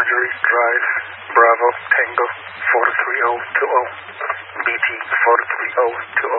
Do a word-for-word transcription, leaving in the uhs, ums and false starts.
Marjorie Drive, Bravo, Tango, four three zero two zero, B T four three zero two zero.